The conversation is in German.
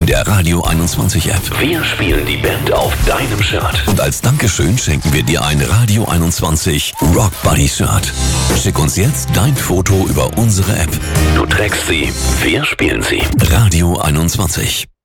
der Radio 21 App. Wir spielen die Band auf deinem Shirt. Und als Dankeschön schenken wir dir ein Radio 21 Rock Buddy Shirt. Schick uns jetzt dein Foto über unsere App. Du trägst sie, wir spielen sie. Radio 21.